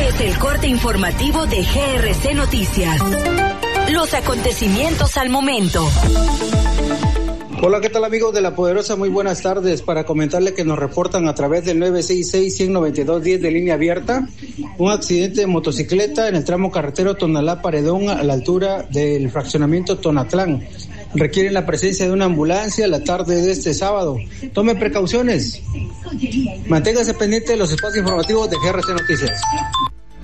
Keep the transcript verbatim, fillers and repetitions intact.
es el corte informativo de G R C Noticias. Los acontecimientos al momento. Hola, ¿qué tal amigos de La Poderosa? Muy buenas tardes. Para comentarle que nos reportan a través del nueve seis seis, uno nueve dos, uno cero de línea abierta un accidente de motocicleta en el tramo carretero Tonalá-Paredón a la altura del fraccionamiento Tonatlán. Requieren la presencia de una ambulancia la tarde de este sábado. Tome precauciones. Manténgase pendiente de los espacios informativos de G R C Noticias.